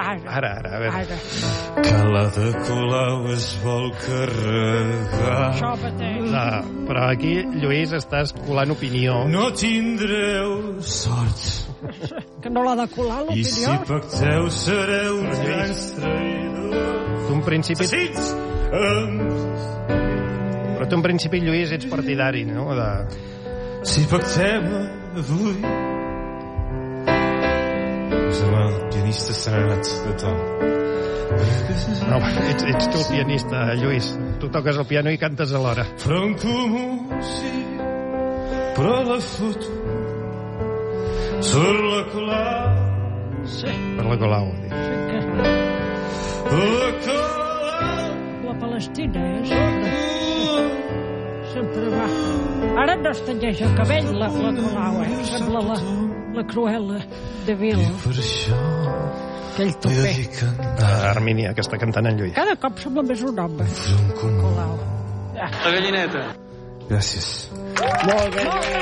Ara, a veure. Que la de Colau es vol carregar. Això mateix. No, però aquí, Lluís, estàs colant opinió. No tindreu sort. Que no l'ha de colar, I si l'opinió. pacteu sereu uns grans traïdors. Tu, en principi... Assassins! Però tu, en principi, Lluís, ets partidari, no? Si pactem avui, demà el pianista serà de to. No, ets tu el pianista, Lluís. Tu toques el piano i cantes alhora. Front comú, sí, però la foto sur la Colau. Sí, Per la Colau, dic. La Colau. la Palestina, sempre va. Ara no es tenyeix el cabell, la Colau, sembla la Cruella de Vil. Per això Aquell topé. Armínia, que està cantant en Lluís. Cada cop sembla més un home. Front comú. Colau. La gallineta. Gràcies. Molt bé.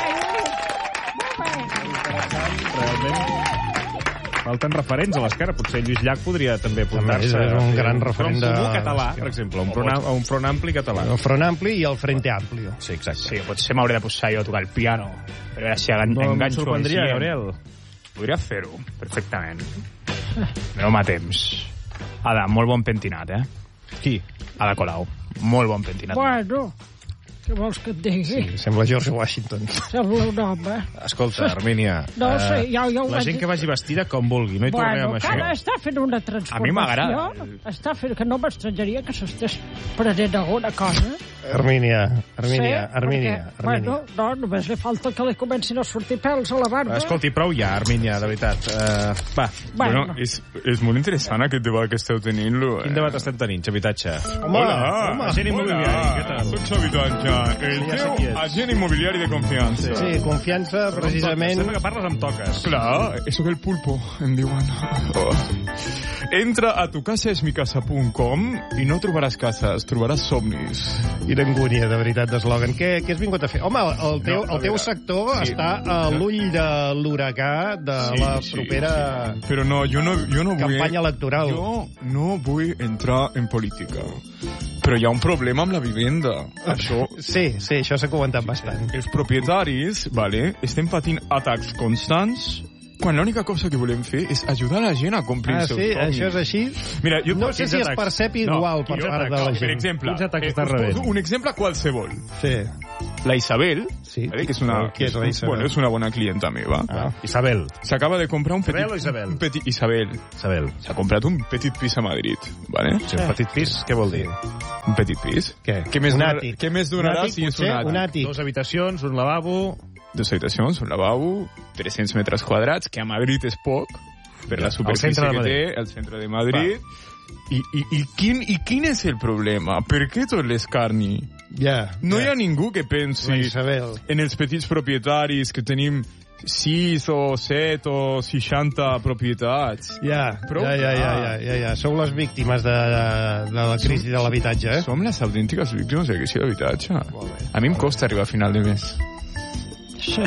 Realment falten referents a l'esquerra. Potser Lluís Llach podria també apuntar-se. És un gran referent de... Front Comú català, per exemple. Un front ampli català. El Front Ampli i el Frente Amplio. Sí, exacte. Sí, potser m'hauré de posar jo a tocar el piano. Per veure si No em enganxo sorprendria, així. Gabriel. Podria fer-ho, perfectament. No m'ha temps. Ada, molt bon pentinat, Qui? Ada Colau. Molt bon pentinat. Bueno, què vols que et digui? Sí, sembla George Washington. Sembla un home. Escolta, Armínia, No sé, ja ho la vaig gent dir. que vagi vestida com vulgui, no hi tornem Bueno, amb que ara això. està fent una A mi m'agrada. transformació. Està fent que no m'estranyaria que s'estés prenent alguna cosa. Armínia. Perquè, bueno, no, només li falta que li comencin a sortir pèls a la barba. Escolti, prou ja, Armínia, de veritat. Va, Bueno, és molt interessant aquest debat que esteu tenint-lo. quin debat estem tenint, habitatge? Home, agent immobiliari, què tal? Soc Habitatge, el Ja sé teu qui és. agent immobiliari de confiança. Sí, confiança, precisament... Sembla que parles amb toques. Clar, sóc el pulpo, em diuen. Entra a tucasaesmicasa.com i no trobaràs cases, trobaràs somnis. Quina angúnia, de veritat, d'eslògan. Què has vingut a fer? Home, el teu sector està a l'ull de l'huracà de la propera Però no, jo no vull... campanya electoral. Jo no vull entrar en política. Però hi ha un problema amb la vivenda. Això... Sí, això s'ha comentat bastant. Els propietaris, estem patint atacs constants quan l'única cosa que volem fer és ajudar la gent a complir els seus somnis. Això és així? Mira, jo No sé si es percep igual per part de la Per gent. exemple, Quins atacs està us rebent? poso un exemple qualsevol. Sí. La Isabel, Sí. que és una, Qui és la Isabel? Bueno, és una bona clienta meva. Isabel. S'acaba de comprar un petit... Isabel o Isabel? Un petit, Isabel. Isabel. S'ha comprat un petit pis a Madrid, ¿vale? Sí, un petit pis, què vol dir? Un petit pis. Què? Què més Un donarà, àtic. què més donarà Un àtic, si és un potser? àtic? Un àtic. 2 habitacions, un lavabo... 2 habitacions, un lavabo, 300 metres quadrats, que a Madrid és poc, per la superfície centre de que Madrid. té, al centre de Madrid. I quin és el problema? Per què tot l'escarni? Ja. No hi ha ningú que pensi La Isabel. en els petits propietaris que tenim 6 o 7 o 60 propietats. Ja. Sou les víctimes de la crisi de l'habitatge, Som les autèntiques víctimes de la crisi d'habitatge. A mi em costa arribar a final de mes. Sí.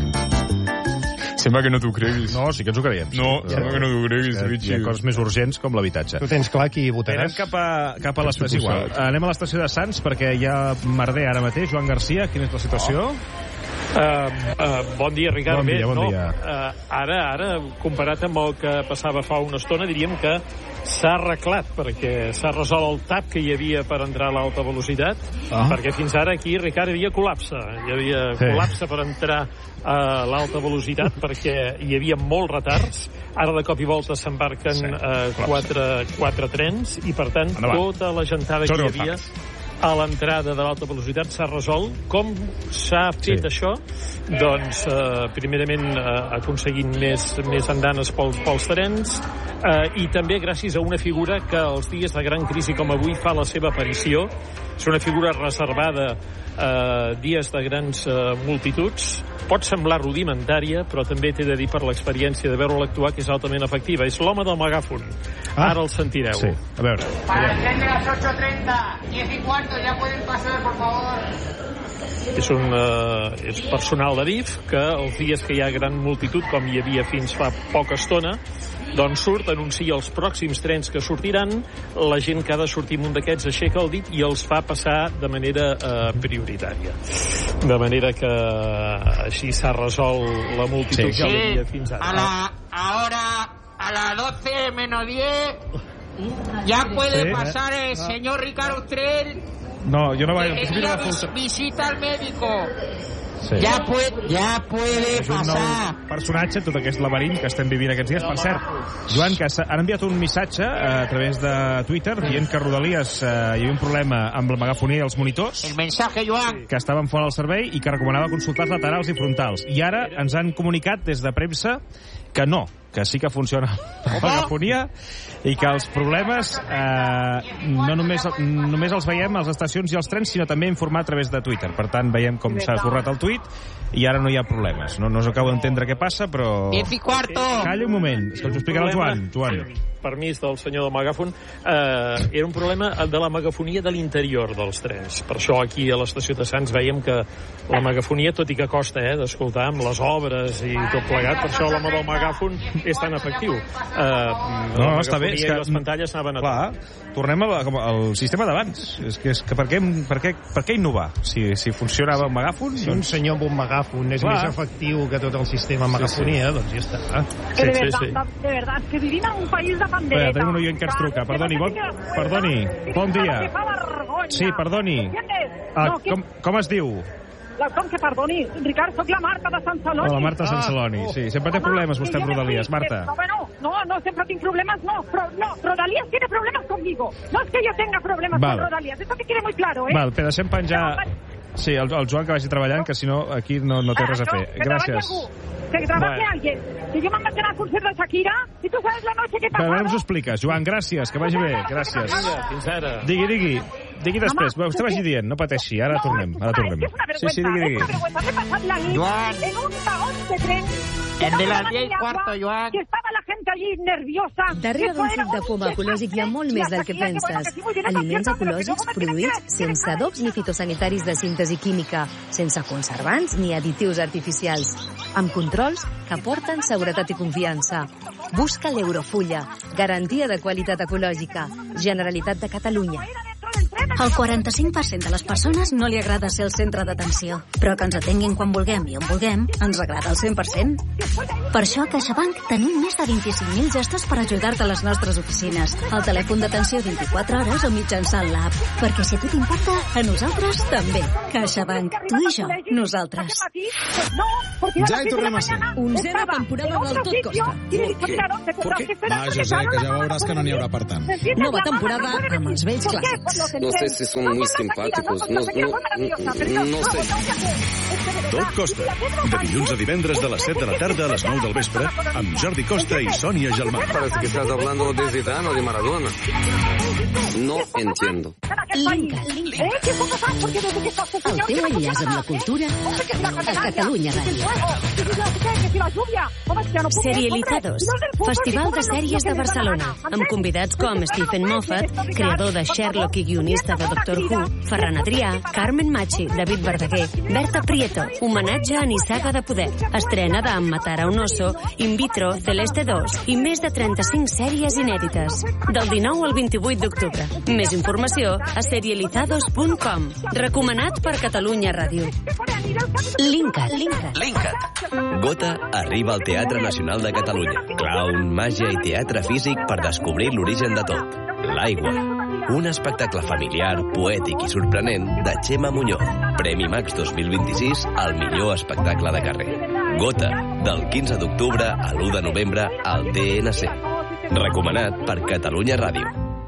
Sembla que no t'ho creguis. No, sí que ens ho creiem. No, sembla que no t'ho creguis, Hi Richie. ha coses més urgents com l'habitatge. Tu tens clar qui Anem votaràs? cap a l'estació. Igual. Anem a l'estació de Sants perquè hi ha merder ara mateix. Joan Garcia, quina és la situació? Bon dia, Ricard. Bon dia, bon Bé, dia. Ara, comparat amb el que passava fa una estona, diríem que s'ha arreglat, perquè s'ha resolt el tap que hi havia per entrar a l'alta velocitat, perquè fins ara aquí, Ricard, hi havia col·lapse. Hi havia col·lapse per entrar a l'alta velocitat, perquè hi havia molts retards. Ara, de cop i volta, s'embarquen 4 trens, i, per tant, tota la gentada que hi havia a l'entrada de l'alta velocitat s'ha resolt. Com s'ha fet això? Doncs, primerament, aconseguint més andanes pels trens, i també gràcies a una figura que els dies de gran crisi com avui fa la seva aparició. És una figura reservada dies de grans multituds. Pot semblar rudimentària, però també t'he de dir per l'experiència de veure-la actuar que és altament efectiva. És l'home del megàfon. Ara el sentireu. Sí, a veure. Para el tren de las 8:30, 10:15, ya pueden pasar, por favor. és personal de DIF que els dies que hi ha gran multitud, com hi havia fins fa poca estona, doncs surt, anuncia els pròxims trens que sortiran, la gent que ha de sortir amb un d'aquests aixeca el dit i els fa passar de manera prioritària. De manera que així s'ha resolt la multitud que hi havia fins ara. Ahora, a las 12 menos 10, ya puede pasar el señor Ricardo Utrell. No, jo no vaig... Visita al médico. Sí. Ja puede és un passar. nou personatge, tot aquest laberint que estem vivint aquests dies. Per cert, Joan, que han enviat un missatge a través de Twitter dient que a Rodalies hi havia un problema amb la megafonia i els monitors. El mensaje, Joan. Que estaven fora del servei i que recomanava consultar els laterals i frontals. I ara ens han comunicat des de premsa que no, que sí que funciona la megafonia i que els problemes no només els veiem a les estacions i als trens, sinó també informat a través de Twitter. Per tant, veiem com s'ha esborrat el tuit i ara no hi ha problemes. No us acabo d'entendre què passa, però... 10:15. Calla un moment, és que ens ho explicarà el Joan. Permís del senyor del megàfon, era un problema de la megafonia de l'interior dels trens. Per això aquí a l'estació de Sants veiem que la megafonia, tot i que costa d'escoltar amb les obres i tot plegat, per això l'home del megàfon és tan efectiu. No, està bé. És que les pantalles anaven a clar, tornem al sistema d'abans. És que per què innovar? Si funcionava el megàfon... Si un senyor amb un megàfon és més efectiu que tot el sistema megafonia, doncs ja està. De verdad, que vivim en un país de pandereta. Tenim un oient que ens truca. Perdoni, bon dia. Sí, perdoni. Com es diu? Com que perdoni? Ricard, soc la Marta de Sant Celoni. La Marta Sant Celoni, sí. Sempre té problemes vostè amb Rodalies, Marta. No, siempre tengo problemas, no, Rodalies tiene problemas conmigo. No es que yo tenga problemas con Rodalies, esto que quede muy claro, ¿eh? Val, però deixem penjar... Sí, el Joan que vagi treballant, que si no aquí no té res a fer. Gràcies. Que trabaje alguien. Que yo me han al concert de Shakira y tú sabes la noche que he pasado. Però ens ho expliques, Joan, gràcies, que vagi bé. Gràcies. Fins ara. Digui després, vostè vagi dient, no pateixi, ara tornem. Sí, digui. Es una vergüenza, me he pasado la nit en un vagón de tren. En de las 10:15, Joan. Que estava la gent allí nerviosa. Darrere d'un suc de poma ecològic hi ha molt més del que penses. Aliments ecològics produïts sense adobs ni fitosanitaris de síntesi química, sense conservants ni additius artificials, amb controls que aporten seguretat i confiança. Busca l'Eurofulla, garantia de qualitat ecològica. Generalitat de Catalunya. Al 45% de les persones no li agrada ser el centre d'atenció, però que ens atenguin quan vulguem i on vulguem ens agrada al 100%. Per això a CaixaBank tenim més de 25.000 gestos per ajudar-te a les nostres oficines, al telèfon d'atenció 24 hores o mitjançant l'app. Perquè si a tu t'importa, a nosaltres també. CaixaBank, tu i jo, nosaltres. Ja hi tornem a ser. 11a temporada del Tot Costa. ¿Por qué? Va, José, que ja veuràs que no n'hi haurà per tant. Nova temporada amb els vells clàssics. No sé si son muy simpáticos. No sé. Tot Costa. De dilluns a divendres de les 7 de la tarda a les 9 del vespre amb Jordi Costa i Sònia Gelmà. Parece que estás hablando de Zidane o de Maradona. No entiendo. El teu enllaç amb la cultura a Catalunya Ràdio. Serializados, festival de sèries de Barcelona, amb convidats com Stephen Moffat, creador de Sherlock i guionista de Doctor Who, Ferran Adrià, Carmen Machi, David Verdaguer, Berta Prieto, homenatge a Nissaga de Poder, estrena de Matar a un oso, In vitro, Celeste 2 i més de 35 sèries inèdites. Del 19 al 28 d'octubre. Més informació a serializados.com. Recomanat per Catalunya Ràdio. Linkat. Gota arriba al Teatre Nacional de Catalunya. Clown, màgia i teatre físic per descobrir l'origen de tot. L'aigua. Un espectacle familiar, poètic i sorprenent de Xema Muñoz. Premi Max 2026 al millor espectacle de carrer. Gota, del 15 d'octubre a l'1 de novembre al TNC. Recomanat per Catalunya Ràdio.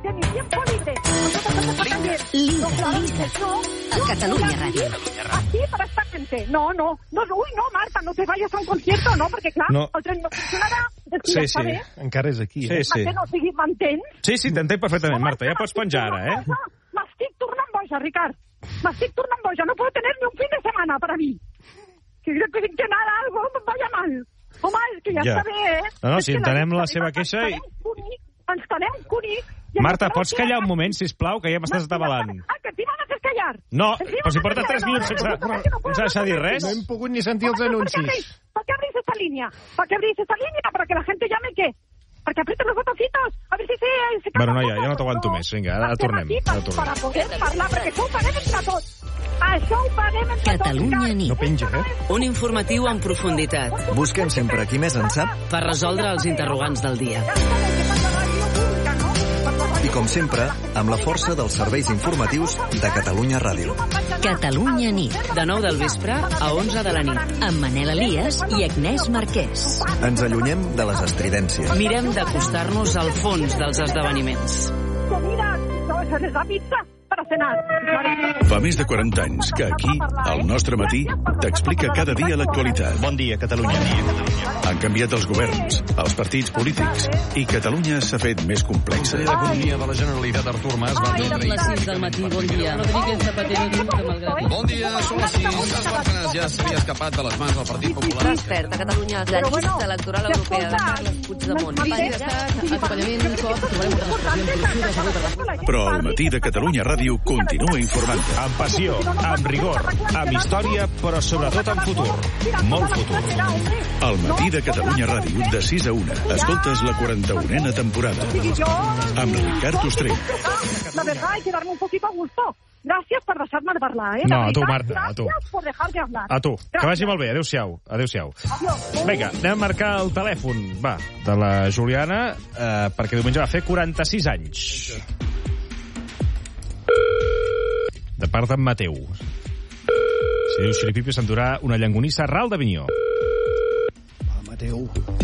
Linkat. A Catalunya Ràdio. Así para esta gente. No, Marta, no te vayas a un concierto, no, porque claro, el tren no funcionarà. Sí, encara és aquí. Sí. M'entens? Sí, t'entenc perfectament, Marta, ja pots penjar ara, eh? M'estic tornant boja, Ricard. M'estic tornant boja, no puedo tener ni un fin de semana para mí. Que nada, algo me vaya mal. Home, és que ja està bé, eh? No, si entenem la seva queixa i... Ens tenem conic. Marta, pots callar un moment, sisplau, que ja m'estàs atabalant. Que t'hi m'ha de fer callar. Ricard? No, però si porta 3 minuts sense deixar dir res. No hem pogut ni sentir els anuncis. ¿Por qué abrís esta línea? ¿Para qué abrís esta línea? ¿Para que la gente llame qué? Perquè aprieten los botoncitos, a ver si se... Bueno, noia, ja no t'aguanto més. Vinga, ara tornem. Per poder parlar, perquè això ho paguem entre tots. Això ho paguem entre tots. Catalunya nit. No penja, Un informatiu en profunditat. Busquem sempre qui més en sap Per resoldre els interrogants del dia. i, com sempre, amb la força dels serveis informatius de Catalunya Ràdio. Catalunya nit, de 9 del vespre a 11 de la nit, amb Manel Elias i Agnès Marquès. Ens allunyem de les estridències. Mirem d'acostar-nos al fons dels esdeveniments. Mira, no, esa es la pizza para cenar. Fa més de 40 anys que aquí, al Nostre Matí, t'explica cada dia l'actualitat. Bon dia, Catalunya. Han canviat els governs, els partits polítics, i Catalunya s'ha fet més complexa. El conseller d'Economia de la Generalitat, Artur Mas, va Són les 6 del matí, bon dia. Rodríguez Zapatero diu que malgrat... Bon dia, són les 6. Les Bárcenas ja s'havia escapat de les mans del Partit Popular. Expert a Catalunya, la llista electoral europea de Carles Puigdemont. Acompanyament, cop, trobem una Però el matí de Catalunya Ràdio continua informant. Amb passió, amb rigor, amb història, però sobretot amb futur. Molt futur. El matí de Catalunya Ràdio, de 6 a 1. Escoltes la 41a temporada. Amb Ricard Ostrell. La verdad, hay que darme un poquito a gusto. Gracias por dejarme de hablar, No, a tu, Marta, a tu. Gracias por dejar de hablar. A tu. Que vagi molt bé. Adéu-siau. Adéu-siau. Vinga, anem a marcar el telèfon, va, de la Juliana, perquè diumenge va fer 46 anys. De part d'en Mateu. Si diu Xilipipi s'endurà una llangonissa ral d'Avinyó. Va, Mateu.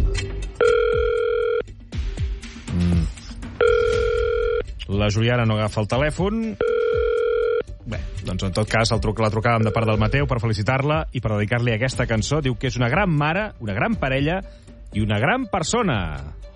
La Juliana no agafa el telèfon. Bé, doncs en tot cas la trucàvem de part del Mateu per felicitar-la i per dedicar-li aquesta cançó. Diu que és una gran mare, una gran parella i una gran persona.